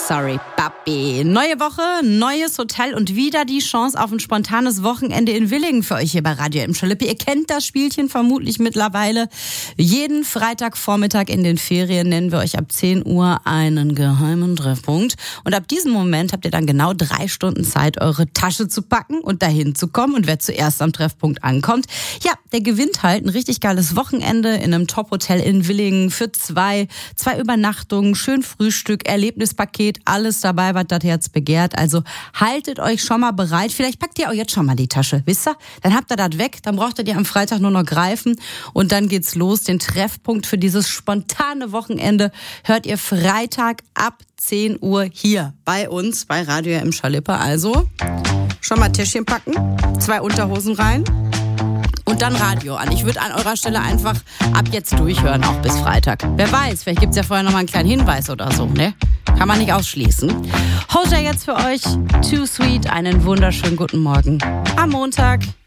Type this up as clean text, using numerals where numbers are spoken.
Sorry, Papi. Neue Woche, neues Hotel und wieder die Chance auf ein spontanes Wochenende in Willingen für euch hier bei Radio M. Schalippe. Ihr kennt das Spielchen vermutlich mittlerweile. Jeden Freitagvormittag in den Ferien nennen wir euch ab 10 Uhr einen geheimen Treffpunkt. Und ab diesem Moment habt ihr dann genau 3 Stunden Zeit, eure Tasche zu packen und dahin zu kommen. Und wer zuerst am Treffpunkt ankommt, ja, der gewinnt halt ein richtig geiles Wochenende in einem Top-Hotel in Willingen für 2 Übernachtungen, schön Frühstück, Erlebnispaket, alles dabei, was das Herz begehrt. Also haltet euch schon mal bereit. Vielleicht packt ihr auch jetzt schon mal die Tasche, wisst ihr? Dann habt ihr das weg, dann braucht ihr die am Freitag nur noch greifen und dann geht's los. Den Treffpunkt für dieses spontane Wochenende hört ihr Freitag ab 10 Uhr hier bei uns, bei Radio M. Schalippe. Also schon mal Täschchen packen, 2 Unterhosen rein und dann Radio an. Ich würde an eurer Stelle einfach ab jetzt durchhören, auch bis Freitag. Wer weiß, vielleicht gibt's ja vorher noch mal einen kleinen Hinweis oder so, ne? Kann man nicht ausschließen. Hosja jetzt für euch, Too Sweet, einen wunderschönen guten Morgen am Montag.